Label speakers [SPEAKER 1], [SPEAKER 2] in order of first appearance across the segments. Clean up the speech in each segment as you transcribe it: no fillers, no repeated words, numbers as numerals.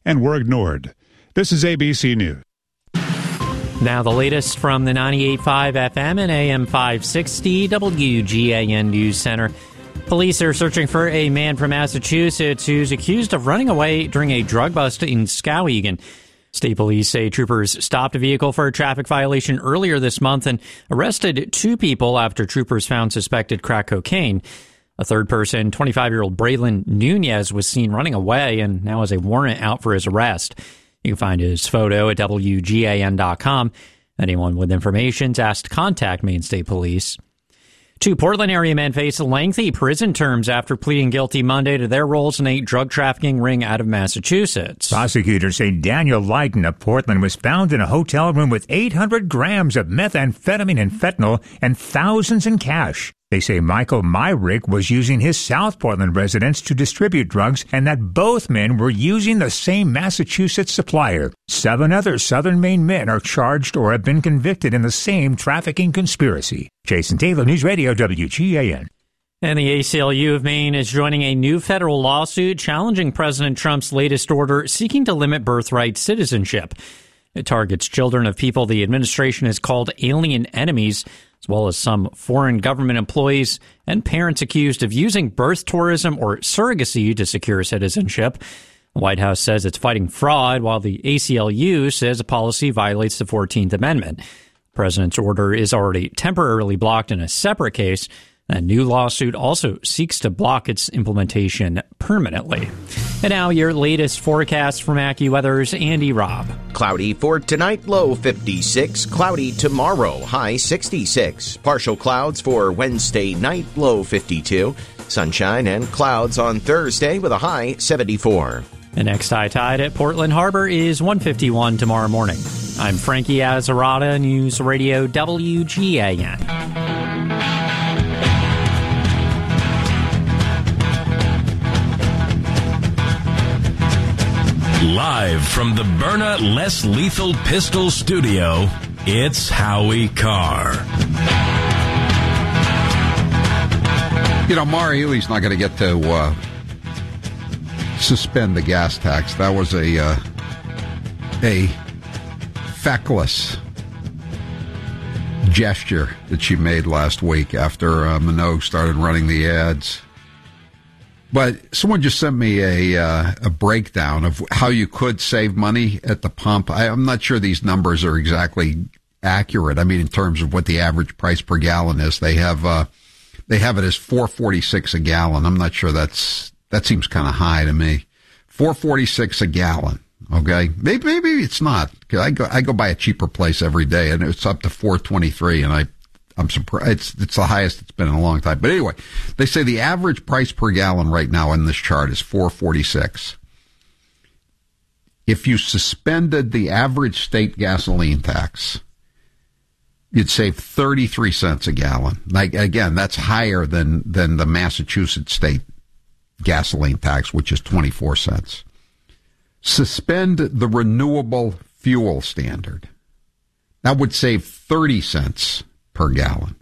[SPEAKER 1] and were ignored. This is ABC News.
[SPEAKER 2] Now the latest from the 98.5 FM and AM 560 WGAN News Center. Police are searching for a man from Massachusetts who's accused of running away during a drug bust in Skowhegan. State police say troopers stopped a vehicle for a traffic violation earlier this month and arrested 2 people after troopers found suspected crack cocaine. A third person, 25-year-old Braylon Nunez, was seen running away and now has a warrant out for his arrest. You can find his photo at WGAN.com. Anyone with information is asked to contact Maine State Police. 2 Portland area men face lengthy prison terms after pleading guilty Monday to their roles in a drug trafficking ring out of Massachusetts.
[SPEAKER 3] Prosecutors say Daniel Lighton of Portland was found in a hotel room with 800 grams of methamphetamine and fentanyl and thousands in cash. They say Michael Myrick was using his South Portland residence to distribute drugs and that both men were using the same Massachusetts supplier. 7 other Southern Maine men are charged or have been convicted in the same trafficking conspiracy. Jason Taylor, News Radio WGAN.
[SPEAKER 2] And the ACLU of Maine is joining a new federal lawsuit challenging President Trump's latest order seeking to limit birthright citizenship. It targets children of people the administration has called alien enemies, as well as some foreign government employees and parents accused of using birth tourism or surrogacy to secure citizenship. The White House says it's fighting fraud, while the ACLU says the policy violates the 14th Amendment. The president's order is already temporarily blocked in a separate case. A new lawsuit also seeks to block its implementation permanently. And now your latest forecast from AccuWeather's Andy Robb.
[SPEAKER 4] Cloudy for tonight, low 56. Cloudy tomorrow, high 66. Partial clouds for Wednesday night, low 52. Sunshine and clouds on Thursday with a high 74.
[SPEAKER 2] The next high tide at Portland Harbor is 151 tomorrow morning. I'm Frankie Azzarata, News Radio WGAN.
[SPEAKER 5] Live from the Byrna Less Lethal Pistol Studio, it's Howie Carr.
[SPEAKER 6] You know, Maura Healey's not going to get to suspend the gas tax. That was a feckless gesture that she made last week after Minogue started running the ads. But someone just sent me a breakdown of how you could save money at the pump. I'm not sure these numbers are exactly accurate. I mean, in terms of what the average price per gallon is, they have it as $4.46 a gallon. I'm not sure that seems kind of high to me. $4.46 a gallon. Okay, maybe it's not. 'Cause I go by a cheaper place every day, and it's up to $4.23, and I'm surprised. It's the highest it's been in a long time. But anyway, they say the average price per gallon right now in this chart is $4.46. If you suspended the average state gasoline tax, you'd save 33 cents a gallon. Like, again, that's higher than the Massachusetts state gasoline tax, which is 24 cents. Suspend the renewable fuel standard. That would save 30 cents per gallon.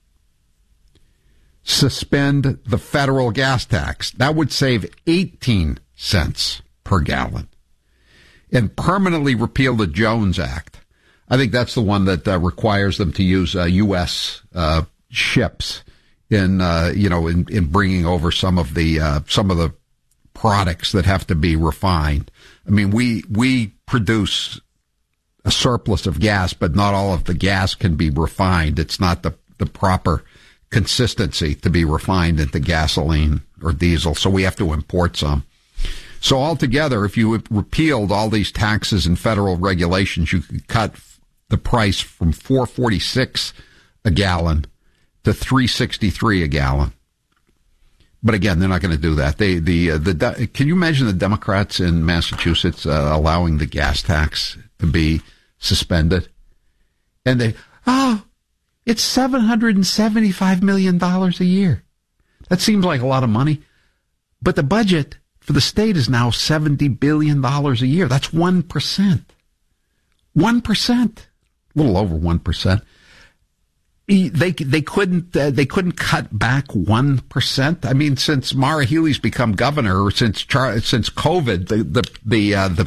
[SPEAKER 6] Suspend the federal gas tax. That would save 18 cents per gallon. And permanently repeal the Jones Act. I think that's the one that requires them to use U.S. ships in bringing over some of the products that have to be refined. I mean, we produce a surplus of gas, but not all of the gas can be refined. It's not the proper consistency to be refined into gasoline or diesel, so we have to import some. So altogether, if you repealed all these taxes and federal regulations, you could cut the price from $4.46 a gallon to $3.63 a gallon. But again, they're not going to do that. Can you imagine the Democrats in Massachusetts allowing the gas tax to be suspended? And it's $775 million a year. That seems like a lot of money. But the budget for the state is now $70 billion a year. That's 1%. 1%. A little over 1%. They couldn't cut back 1%. I mean, since Maura Healey's become governor, or since COVID, the